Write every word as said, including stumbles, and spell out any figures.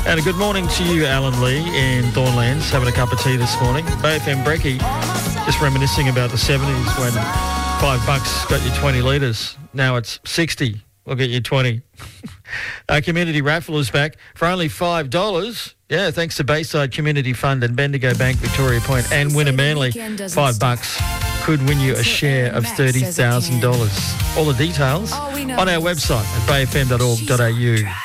And a good morning to you, Alan Lee, in Thornlands, having a cup of tea this morning. Bay F M Brekkie, just reminiscing about the seventies when five bucks got you twenty litres. Now it's sixty. We'll get you twenty. Our community raffle is back for only five dollars. Yeah, thanks to Bayside Community Fund and Bendigo Bank, Victoria Point and Winner Manly. Five bucks could win you a share of thirty thousand dollars. All the details on our website at bay f m dot org dot a u.